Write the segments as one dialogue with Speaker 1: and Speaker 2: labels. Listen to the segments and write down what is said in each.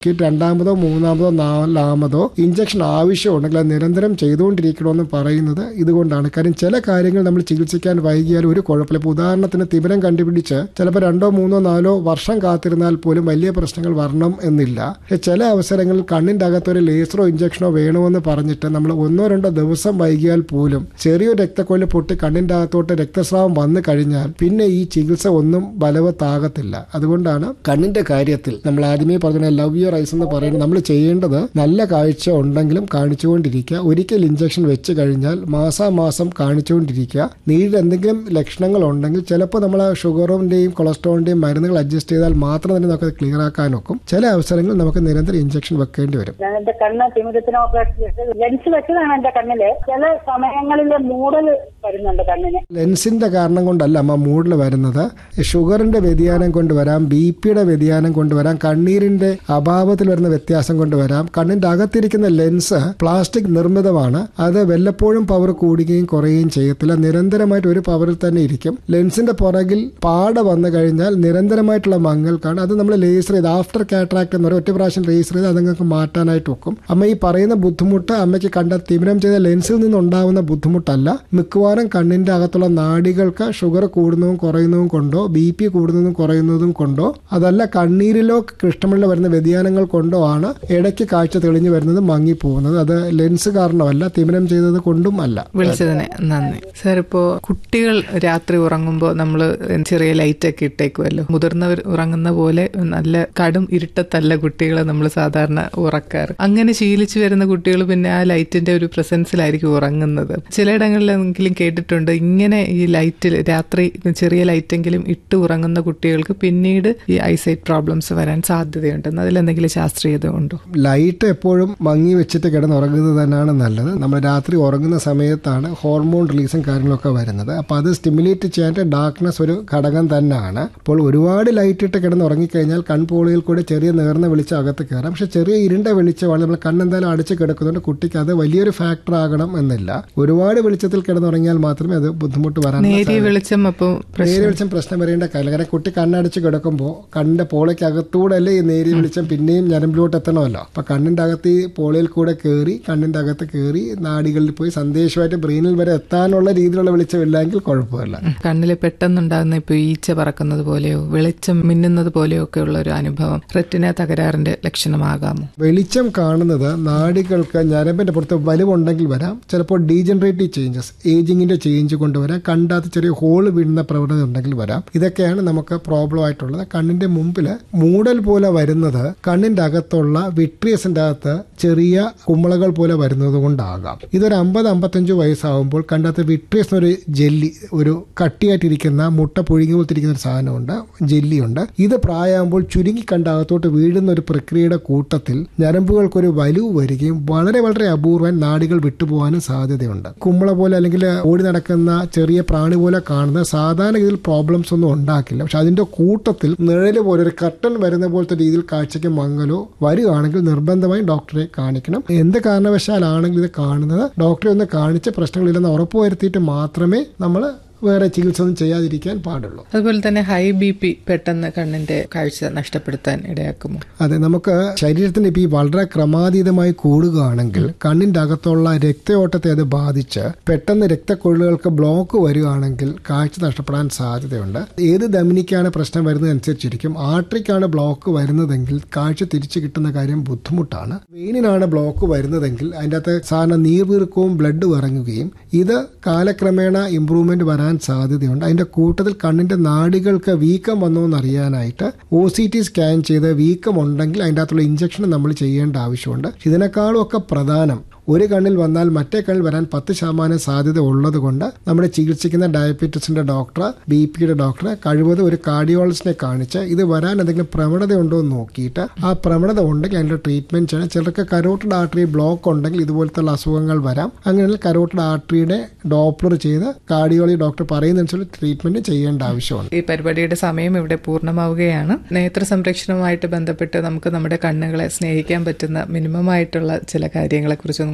Speaker 1: രണ്ടാമതോ മൂന്നാമതോ നാലാമതോ injection ആവശ്യമുണ്ടെങ്കിൽ അത് നിരന്തരം ചെയ്തുകൊണ്ടിരിക്കണമെന്ന് പറയുന്നത് ഇതുകൊണ്ടാണ്. കാര്യം ചില കാര്യങ്ങൾ നമ്മൾ ചികിത്സിക്കാൻ വൈകിയാൽ ഒരു കുഴപ്പമില്ല. ഇപ്പോൾ ഉദാഹരണത്തിന് തിമിരം കണ്ടുപിടിച്ച് ചിലപ്പോൾ 2, 3, 4 വർഷം കാത്തിരുന്നാൽ പോലും വലിയ പ്രശ്നങ്ങൾ വരണം എന്നില്ല. ചില അവസരങ്ങളിൽ കണ്ണിൻ്റെ അകത്തൊരു ലേസറോ ഇഞ്ചക്ഷനോ വേണമെന്ന് പറഞ്ഞിട്ട് നമ്മൾ 1, 2 ദിവസം വൈകിയാൽ പോലും ചെറിയൊരു രക്തക്കൊഴൽ പൊട്ടി കണ്ണിൻ്റെ അകത്തോട്ട് രക്തസ്രാവം വന്നു കഴിഞ്ഞാൽ പിന്നെ ഈ ചികിത്സ ഒന്നും ബലവത്താകത്തില്ല. അതുകൊണ്ടാണ് കണ്ണിന്റെ കാര്യത്തിൽ നമ്മൾ ആദ്യമേ പറഞ്ഞ ലവ് യുവർ ഐസ് എന്ന് പറയുന്നത് നമ്മൾ ചെയ്യേണ്ടത് നല്ല കാഴ്ച ഉണ്ടെങ്കിലും കാണിച്ചുകൊണ്ടിരിക്കുക. ഒരിക്കൽ ഇഞ്ചക്ഷൻ വെച്ച് കഴിഞ്ഞാൽ മാസാമാസം കാണിച്ചുകൊണ്ടിരിക്കുക. നീരിൽ എന്തെങ്കിലും ലക്ഷണങ്ങൾ ഉണ്ടെങ്കിൽ ചിലപ്പോൾ നമ്മൾ ഷുഗറിന്റെയും കൊളസ്ട്രോളിന്റെയും മരുന്നുകൾ അഡ്ജസ്റ്റ് ചെയ്താൽ മാത്രം തന്നെ നമുക്ക് ക്ലിയർ ആക്കാൻ ഒക്കും. ചില അവസരങ്ങളിൽ നമുക്ക് നിരന്തരം ഇഞ്ചക്ഷൻ വെക്കേണ്ടി വരും.
Speaker 2: എന്റെ കണ്ണ് തിമിരത്തിന് ഓപ്പറേഷൻ ചെയ്ത് ലെൻസ് വെച്ചതാണ് എന്റെ കണ്ണില്. ചില സമയങ്ങളിൽ മൂടൽ വരുന്നുണ്ട് കണ്ണിന്.
Speaker 1: ലെൻസിന്റെ കാരണം കൊണ്ടല്ല അമ്മ മൂടൽ വരുന്നത്. ഷുഗറിന്റെ വ്യതിയാനം കൊണ്ടുവരാം, BP-യുടെ വ്യതിയാനം കൊണ്ടുവരാം, കണ്ണീരിന്റെ അഭാവത്തിൽ വരുന്ന വ്യത്യാസം കൊണ്ടുവരാം. കണ്ണിന്റെ അകത്തിരിക്കുന്ന ലെൻസ് പ്ലാസ്റ്റിക് നിർമ്മിതമാണ്. അത് വല്ലപ്പോഴും പവർ കൂടുകയും കുറയുകയും ചെയ്യത്തില്ല. നിരന്തരമായിട്ട് ഒരു പവറിൽ തന്നെ ഇരിക്കും. ലെൻസിന്റെ പുറകിൽ പാട വന്നു കഴിഞ്ഞാൽ നിരന്തരമായിട്ടുള്ള മങ്ങൽക്കാണ്. അത് നമ്മൾ ലേസർ ചെയ്ത് ആഫ്റ്റർ കാറ്ററാക്ട് എന്ന് പറയും. ഒറ്റ പ്രാവശ്യം ലേസർ ചെയ്ത് അതങ്ങൾക്ക് മാറ്റാനായിട്ട് വെക്കും. അമ്മ ഈ പറയുന്ന ബുദ്ധിമുട്ട് അമ്മയ്ക്ക് കണ്ട തിമിരം ചെയ്ത ലെൻസിൽ നിന്നുണ്ടാവുന്ന ബുദ്ധിമുട്ടല്ല. മിക്കവാറും കണ്ണിന്റെ അകത്തുള്ള നാഡികൾക്ക് ഷുഗർ കൂടുന്നതും കുറയുന്നതും കൊണ്ടോ BP കൂടുന്നതും കുറയുന്നതും കൊണ്ടോ അതല്ല കണ്ണീരിലോ കൃഷ്ണമണിലോ വരുന്ന വ്യതിയാനങ്ങൾ കൊണ്ടോ ആണ് ഇടയ്ക്ക് കാഴ്ച തെളിഞ്ഞു വരുന്നത്, മങ്ങിപ്പോകുന്നത്. അത് ലെൻസ് കാരണമല്ല, തിമിരം ചെയ്തത് കൊണ്ടും അല്ല.
Speaker 3: വിളിച്ചതിന് നന്ദി സാർ. ഇപ്പോൾ കുട്ടികൾ രാത്രി ഉറങ്ങുമ്പോൾ നമ്മൾ ചെറിയ ലൈറ്റൊക്കെ ഇട്ടേക്കുമല്ലോ. മുതിർന്നവർ ഉറങ്ങുന്ന പോലെ നല്ല കടും ഇരുട്ടത്തല്ല കുട്ടികളെ നമ്മൾ സാധാരണ ഉറക്കാറ്. അങ്ങനെ ശീലിച്ചു വരുന്ന കുട്ടികൾ പിന്നെ ആ ലൈറ്റിന്റെ ഒരു പ്രസൻസിലായിരിക്കും ഉറങ്ങുന്നത്. ചിലയിടങ്ങളിലെങ്കിലും കേട്ടിട്ടുണ്ട് ഇങ്ങനെ ഈ ലൈറ്റിൽ രാത്രി ചെറിയ ലൈറ്റെങ്കിലും ഇട്ട് ഉറങ്ങുന്ന കുട്ടികൾക്ക് പിന്നീട് ഈ ഐസൈറ്റ് പ്രോബ്ലംസ് വരാൻ സാധ്യതയുണ്ടെന്ന്. അതിലെന്തെങ്കിലും ശാസ്ത്രീയത ഉണ്ടോ?
Speaker 1: ലൈറ്റ് എപ്പോഴും മങ്ങി വെച്ചിട്ട് കിടന്നുറങ്ങുന്നത് തന്നെയാണ് നല്ലത്. നമ്മൾ രാത്രി ഉറങ്ങുന്ന സമയത്താണ് ഹോർമോൺ റിലീസും കാര്യങ്ങളൊക്കെ വരുന്നത്. അപ്പോൾ അത് സ്റ്റിമുലേറ്റ് ചെയ്യാനായിട്ട് ഡാർക്ക്നെസ് ഒരു ഘടകം തന്നെയാണ്. അപ്പോൾ ഒരുപാട് ലൈറ്റ് ഇട്ട് കിടന്ന് ഉറങ്ങിക്കഴിഞ്ഞാൽ കൺപോളിയിൽ കൂടെ ചെറിയ നേർന്ന വെളിച്ചം അകത്ത് കയറാം. പക്ഷെ ചെറിയ ഇരുണ്ട വെളിച്ചമാണ് നമ്മൾ കണ്ണെന്തായാലും അടിച്ച് കിടക്കുന്നുണ്ട്. കുട്ടിക്ക് അത് വലിയൊരു ഫാക്ടർ ആകണം എന്നില്ല. ഒരുപാട് വെളിച്ചത്തിൽ കിടന്നുറങ്ങിയാൽ മാത്രമേ അത് ബുദ്ധിമുട്ട് വരാൻ.
Speaker 3: നേരിയ വെളിച്ചം
Speaker 1: പ്രശ്നം വരേണ്ട കാര്യം. കാരണം കുട്ടി കണ്ണടച്ച് കിടക്കുമ്പോൾ കണ്ണിന്റെ പോളയ്ക്കകത്തൂടെ അല്ലേ ഈ നേരിയ വെളിച്ചം പിന്നെയും ഞരമ്പിലോട്ട് എത്തണമല്ലോ. അപ്പൊ കണ്ണിന്റെ അകത്ത് ഈ പോളയിൽ കൂടെ കയറി കണ്ണിന്റെ അകത്ത് കയറി നാഡികളിൽ പോയി സന്ദേശമായിട്ട് ബ്രെയിനിൽ വരെ എത്താനുള്ള രീതിയിലുള്ള വെളിച്ചമില്ലെങ്കിൽ കുഴപ്പമില്ല.
Speaker 3: കണ്ണിൽ പെട്ടെന്നുണ്ടാകുന്ന ഇപ്പൊ ഈച്ച പറക്കുന്നത് പോലെയോ വെളിച്ചം മിന്നുന്നത് പോലെയോ ഒക്കെ ഉള്ള ഒരു അനുഭവം റെറ്റിന തകരാറിന്റെ ലക്ഷണമാകാമോ?
Speaker 1: വെളിച്ചം കാണുന്നത് നാഡികൾക്ക് ഞരമ്പിന്റെ പുറത്ത് വലിവുണ്ടെങ്കിൽ വരാം. ചിലപ്പോൾ ഡീജനറേറ്റീവ് ചേഞ്ചസ്, ഏജിങ്ങിന്റെ ചേഞ്ച് കൊണ്ടുവരാം. കണ്ടാത്ത ചെറിയ ഹോള് വീഴുന്ന പ്രവണത ഉണ്ടെങ്കിൽ വരാം. ഇതൊക്കെയാണ് നമുക്ക് പ്രോബ്ലം ആയിട്ടുള്ളത്. കണ്ണിന്റെ മുമ്പിൽ മൂടൽ പോലെ വരുന്നത് കണ്ണിന്റെ അകത്തുള്ള വിട്രിയസിന്റെ അകത്ത് ചെറിയ കുമ്പളകൾ പോലെ വരുന്നത് കൊണ്ടാകാം. ഇതൊരു 50-55 വയസ്സാകുമ്പോൾ കണ്ടകത്ത് വിട്രിയസ് എന്നൊരു ജെല്ലി, ഒരു കട്ടിയായിട്ടിരിക്കുന്ന മുട്ട പുഴുങ്ങി പോലത്തിരിക്കുന്ന ഒരു സാധനമുണ്ട്, ജെല്ലിയുണ്ട്. ഇത് പ്രായമാകുമ്പോൾ ചുരുങ്ങി കണ്ടകത്തോട്ട് വീഴുന്ന ഒരു പ്രക്രിയയുടെ കൂട്ടത്തിൽ ഞരമ്പുകൾക്കൊരു വലിവ് വരികയും വളരെ വളരെ അപൂർവം നാഡികൾ വിട്ടുപോകാനും സാധ്യതയുണ്ട്. കുമ്പള പോലെ അല്ലെങ്കിൽ ഓടി നടക്കുന്ന ചെറിയ പ്രാണി പോലെ കാണുന്ന സാധാരണ ഇതിൽ പ്രോബ്ലംസ് ഒന്നും ഉണ്ടാക്കില്ല. പക്ഷെ അതിന്റെ കൂട്ടത്തിൽ നിഴല് പോലെ ഒരു കർട്ടൻ വരുന്ന പോലത്തെ രീതിയിൽ കാഴ്ചയ്ക്ക് മങ്ങലോ വരികയാണെങ്കിൽ നിർബന്ധമായും ഡോക്ടറെ കാണിക്കണം. എന്ത് കാരണവശാലാണെങ്കിൽ ഇത് കാണുന്നത് ഡോക്ടറെ ഒന്ന് കാണിച്ച് പ്രശ്നങ്ങളില്ലെന്ന് ഉറപ്പുവരുത്തിയിട്ട് മാത്രമേ നമ്മൾ വേറെ ചികിത്സ ഒന്നും ചെയ്യാതിരിക്കാൻ പാടുള്ളൂ.
Speaker 3: അതുപോലെ തന്നെ ഹൈ BP പെട്ടെന്ന് കണ്ണിന്റെ കാഴ്ച നഷ്ടപ്പെടുത്താൻ ഇടയാക്കുമോ?
Speaker 1: അതെ, നമുക്ക് ശരീരത്തിന്റെ BP വളരെ ക്രമാതീതമായി കൂടുകയാണെങ്കിൽ കണ്ണിന്റെ അകത്തുള്ള രക്തയോട്ടത്തെ അത് ബാധിച്ച് പെട്ടെന്ന് രക്തക്കൊഴലുകൾക്ക് ബ്ലോക്ക് വരികയാണെങ്കിൽ കാഴ്ച നഷ്ടപ്പെടാൻ സാധ്യതയുണ്ട്. ഏത് ധമനിക്കാണ് പ്രശ്നം വരുന്നത് അനുസരിച്ചിരിക്കും. ആർട്ടറിക്കാണ് ബ്ലോക്ക് വരുന്നതെങ്കിൽ കാഴ്ച തിരിച്ചു കിട്ടുന്ന കാര്യം ബുദ്ധിമുട്ടാണ്. വെയിനിനാണ് ബ്ലോക്ക് വരുന്നതെങ്കിൽ അതിൻ്റെ അകത്ത് സാധാരണ നീർവീർക്കവും ബ്ലഡ് ഇറങ്ങുകയും ഇത് കാലക്രമേണ ഇംപ്രൂവ്മെന്റ് വരാൻ സാധ്യതയുണ്ട്. അതിന്റെ കൂട്ടത്തിൽ കണ്ണിന്റെ നാഡികൾക്ക് വീക്കം വന്നോ എന്നറിയാനായിട്ട് OCT സ്കാൻ ചെയ്ത് വീക്കം ഉണ്ടെങ്കിൽ അതിൻ്റെ അകത്തുള്ള ഇഞ്ചക്ഷൻ നമ്മൾ ചെയ്യേണ്ട ആവശ്യമുണ്ട്. ഇതിനേക്കാളും ഒക്കെ പ്രധാനം ഒരു കണ്ണിൽ വന്നാൽ മറ്റേ കണ്ണിൽ വരാൻ 10% സാധ്യത ഉള്ളത് കൊണ്ട് നമ്മുടെ ചികിത്സിക്കുന്ന ഡയബറ്റീസിന്റെ ഡോക്ടർ, BP-യുടെ ഡോക്ടർ കഴിവതും ഒരു കാർഡിയോളജിസ്റ്റിനെ കാണിച്ച് ഇത് വരാൻ എന്തെങ്കിലും പ്രവണത ഉണ്ടോ എന്ന് നോക്കിയിട്ട് ആ പ്രവണത ഉണ്ടെങ്കിൽ അതിന്റെ ട്രീറ്റ്മെന്റ് ചെയ്യണം. ചിലർക്ക് കരോട്ടിഡ് ആർട്ടറി ബ്ലോക്ക് ഉണ്ടെങ്കിൽ ഇതുപോലത്തെ അസുഖങ്ങൾ വരാം. അങ്ങനെ കരോട്ടിഡ് ആർട്ടറിയുടെ ഡോപ്ലർ ചെയ്ത് കാർഡിയോളജി ഡോക്ടർ പറയുന്നതനുസരിച്ച് ട്രീറ്റ്മെന്റ് ചെയ്യേണ്ട ആവശ്യമുണ്ട്.
Speaker 3: ഈ പരിപാടിയുടെ സമയം ഇവിടെ പൂർണ്ണമാവുകയാണ്. നേത്ര സംരക്ഷണവുമായിട്ട് ബന്ധപ്പെട്ട് നമുക്ക് നമ്മുടെ കണ്ണുകളെ സ്നേഹിക്കാൻ പറ്റുന്ന മിനിമം ആയിട്ടുള്ള ചില കാര്യങ്ങളെ കുറിച്ച്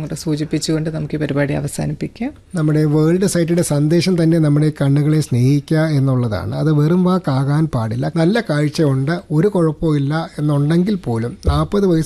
Speaker 3: കൂടെ സൂചിപ്പിച്ചുകൊണ്ട് നമുക്ക് ഈ പരിപാടി അവസാനിപ്പിക്കാം.
Speaker 1: നമ്മുടെ വേൾഡ് സൈറ്റിയുടെ സന്ദേശം തന്നെ നമ്മുടെ കണ്ണുകളെ സ്നേഹിക്കുക എന്നുള്ളതാണ്. അത് വെറും വാക്കാകാൻ പാടില്ല. നല്ല കാഴ്ചയുണ്ട്, ഒരു കുഴപ്പമില്ല എന്നുണ്ടെങ്കിൽ പോലും 40